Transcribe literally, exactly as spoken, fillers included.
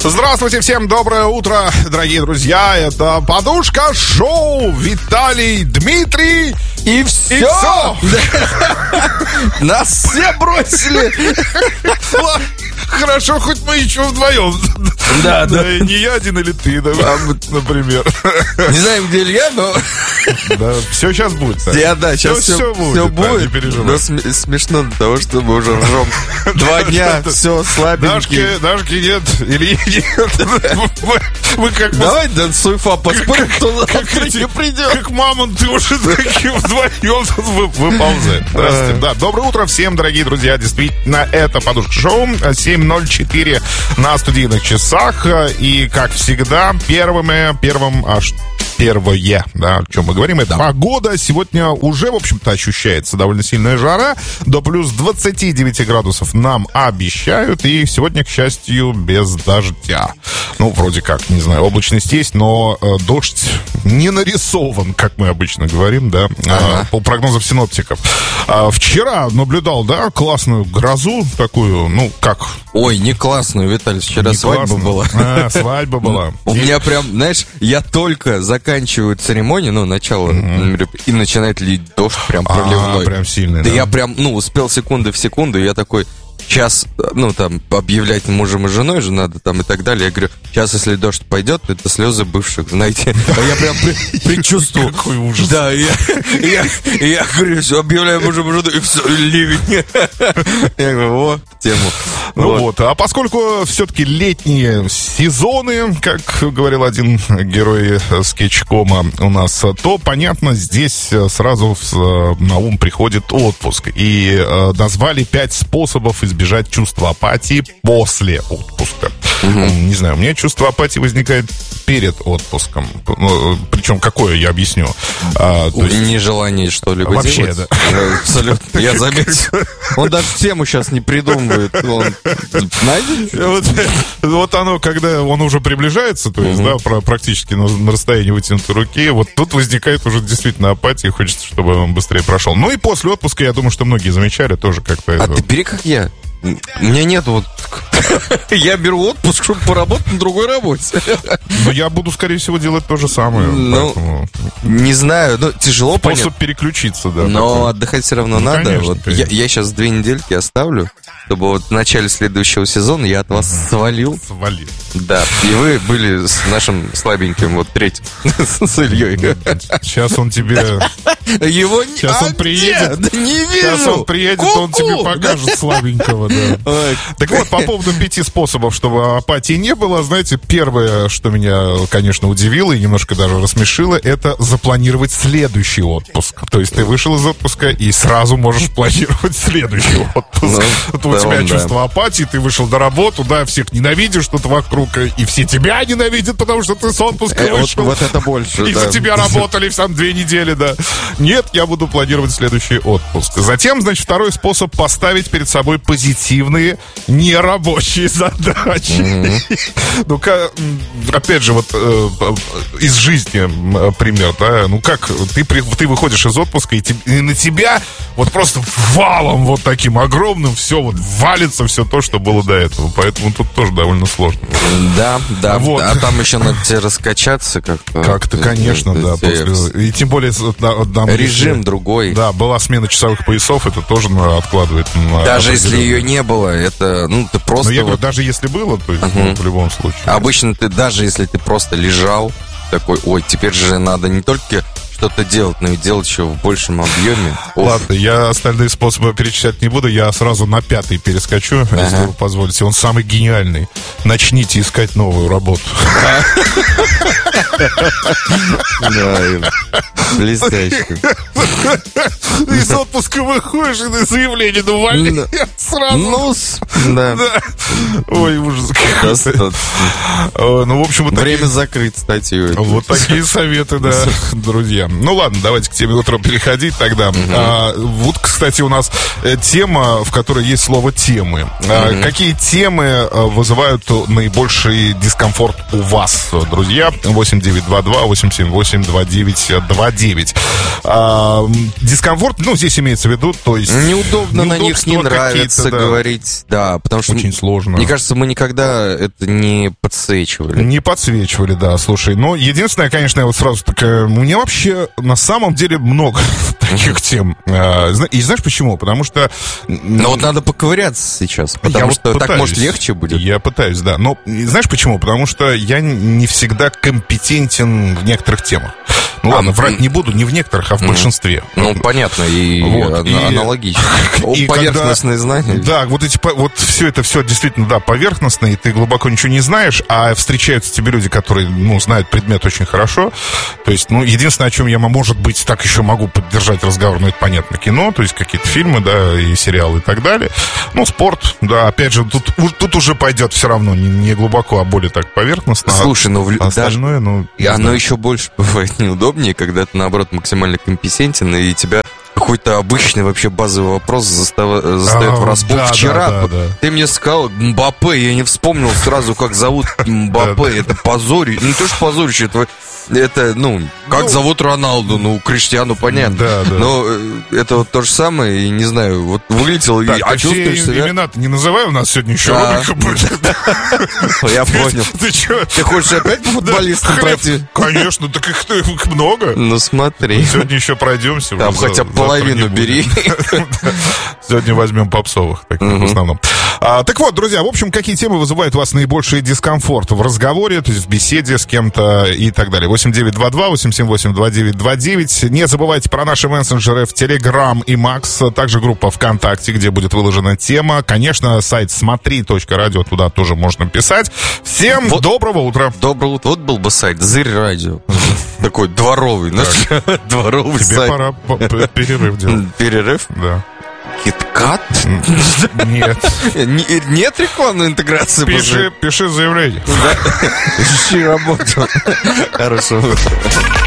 Здравствуйте, всем доброе утро, дорогие друзья. Это Подушка Шоу. Виталий, Дмитрий и все. И все. Нас все бросили. Хорошо, хоть мы еще вдвоем. Да, да. да. Не я один или ты, да, например. Не знаем, где Илья, но... Да, все сейчас будет. Так. Я, да, сейчас все, все, все будет. Все будет. Да, но см- смешно до того, что мы уже ржем два дня, все слабенькие. Дашки нет, Ильи нет. Вы как... Давай, Дэн Суйфа, поспорим, кто завтра не придет. Как мамонты уже такие вдвоем выползают. Здравствуйте. Да, доброе утро всем, дорогие друзья. Действительно, это Подушка Шоу. семь ноль четыре на студийных часах. И, как всегда, первыми, первым аж первое, да, о чем мы говорим, это да. Погода. Сегодня уже, в общем-то, ощущается довольно сильная жара. До плюс двадцати девяти градусов нам обещают. И сегодня, к счастью, без дождя. Ну, вроде как, не знаю, облачность есть, но э, дождь не нарисован, как мы обычно говорим, да, ага. э, по прогнозам синоптиков. А, вчера наблюдал, да, классную грозу такую, ну, как... Ой, не классную, Виталий, вчера не свадьба классную. была. А, свадьба была. У меня прям, знаешь, я только заканчиваю церемонию, ну, начало, и начинает лить дождь прям проливной. Прям сильный, да. Да я прям, ну, успел секунды в секунду, и я такой... Сейчас, ну, там, объявлять мужем и женой же надо, там, и так далее. Я говорю, сейчас, если дождь пойдет, это слезы бывших, знаете. А я прям предчувствую. Какой ужас. Да, я, я, я говорю, все, объявляю мужем и женой, и все, ливень. Я говорю, о, тему. Ну вот. вот, а поскольку все-таки летние сезоны, как говорил один герой скетчкома у нас, то, понятно, здесь сразу на ум приходит отпуск. И э, назвали пять способов избежать чувства апатии после отпуска. Угу. Не знаю, у меня чувство апатии возникает перед отпуском. Ну, причем какое, я объясню. А, то есть... Нежелание что-либо вообще, делать. Да. Абсолютно. Я заметил. Он даже тему сейчас не придумывает. Он... Вот, вот оно, когда он уже приближается, то есть, угу. да, практически на, на расстоянии вытянутой руки, вот тут возникает уже действительно апатия, хочется, чтобы он быстрее прошел. Ну и после отпуска, я думаю, что многие замечали тоже как-то. А это... ты бери как я. У меня нет вот... Я беру отпуск, чтобы поработать на другой работе. Но я буду, скорее всего, делать то же самое. Ну, поэтому... не знаю, ну, тяжело понять. Способ переключиться, да. Но такой. Отдыхать все равно ну, надо. Конечно, вот конечно. Я, я сейчас две недельки оставлю, чтобы вот в начале следующего сезона я от вас uh-huh. свалил. Свалил. Да, и вы были с нашим слабеньким вот третьим, с Ильей. Сейчас он тебе... Его... Сейчас он приедет. Да не вижу. Сейчас он приедет, он тебе покажет слабенького, да. Так вот, по поводу пяти способов, чтобы апатии не было, знаете, первое, что меня, конечно, удивило и немножко даже рассмешило, это запланировать следующий отпуск. То есть ты вышел из отпуска и сразу можешь планировать следующий отпуск. Ну, у тебя чувство апатии, ты вышел на работу, да, всех ненавидишь тут вокруг, и все тебя ненавидят, потому что ты с отпуска вышел. Вот это больше, и за тебя работали сам две недели, да. Нет, я буду планировать следующий отпуск. Затем, значит, второй способ — поставить перед собой позитивные, нерабочие задачи. Mm-hmm. Ну-ка, опять же, вот э, из жизни э, пример, да, ну как, ты, ты выходишь из отпуска, и, te, и на тебя вот просто валом вот таким огромным все вот валится все то, что было до этого, поэтому тут тоже довольно сложно. Да, да, вот. А там еще надо тебе раскачаться как-то. Как-то, конечно, да, после, и тем более... Там, режим если, другой. Да, была смена часовых поясов, это тоже откладывает. На даже если ее не было, это, ну, ты просто... Но я вот... говорю, даже если было, то есть, uh-huh. ну, в любом случае. Обычно ты, даже если ты просто лежал, такой, ой, теперь же надо не только что-то делать, но и делать еще в большем объеме. Ладно, я остальные способы перечислять не буду, я сразу на пятый перескочу, ага. если вы позволите. Он самый гениальный. Начните искать новую работу. Блестяще. Из отпуска выходишь, и на заявление, ну, вали сразу. Ну, да. Ой, ужас. Ну, в общем, вот время закрыть статью. Вот такие советы, да, друзья. Ну ладно, давайте к теме утра переходить тогда. Uh-huh. А, вот, кстати, у нас тема, в которой есть слово «темы». А, uh-huh. Какие темы вызывают наибольший дискомфорт у вас, друзья? восемь девять два два восемь семь восемь два девять два девять. А, дискомфорт, ну, здесь имеется в виду, то есть... Неудобно на них не нравится да. говорить. Да, потому что... Очень сложно. Мне кажется, мы никогда это не подсвечивали. Не подсвечивали, да, слушай. Но единственное, конечно, я вот сразу такая... У меня вообще на самом деле много таких тем. И знаешь почему? Потому что... Но вот надо поковыряться сейчас, потому я что вот так, может, легче будет. Я пытаюсь, да. Но знаешь почему? Потому что я не всегда компетентен в некоторых темах. Ну а, ладно, врать не буду, не в некоторых, а в большинстве. Ну, понятно, и, вот, и аналогично. И поверхностные когда, знания. Да, вот эти вот все это все действительно, да, поверхностное, и ты глубоко ничего не знаешь, а встречаются тебе люди, которые, ну, знают предмет очень хорошо. То есть, ну, единственное, о чем я, может быть, так еще могу поддержать разговор, ну, это понятно, кино, то есть какие-то фильмы, да, и сериалы и так далее. Ну, спорт, да, опять же, тут, тут уже пойдет все равно не, не глубоко, а более так поверхностно. Слушай, ну, а остальное, даже, ну... И оно еще больше бывает неудобнее, когда ты, наоборот, максимально компетентен, и тебя какой-то обычный вообще базовый вопрос застав... застает а, врасплох. Да, Вчера да, да, да. ты мне сказал Мбаппе, я не вспомнил сразу, как зовут Мбаппе. Это позорище. Не то, что позорище, это... Это, ну, как ну, зовут Роналду, ну, Криштиану понятно. Да, да. Но это вот то же самое, и не знаю, вот вылетел, так, и а чувствуешь себя... имена-то не называй, у нас сегодня еще да. рубрика будет. Я понял. Ты что? Ты хочешь опять по футболистам пройти? Конечно, так их много. Ну, смотри. Сегодня еще пройдемся. Там хотя бы половину бери. Сегодня возьмем попсовых, в основном. Так вот, друзья, в общем, какие темы вызывают у вас наибольший дискомфорт в разговоре, то есть в беседе с кем-то и так далее. восемь девять два два восемь семь восемь два девять два девять. Не забывайте про наши мессенджеры в Telegram и Макс, также группа ВКонтакте, где будет выложена тема. Конечно, сайт смотри точка радио, туда тоже можно писать. Всем вот, доброго утра. Доброе утро. Вот был бы сайт Зырь радио. Такой дворовый. Дворовый сайт. Тебе пора перерыв делать. Перерыв? Да. Киткат? Нет. Нет рекламной интеграции? Пиши, пиши заявление. Ищи работу. Хорошего утра.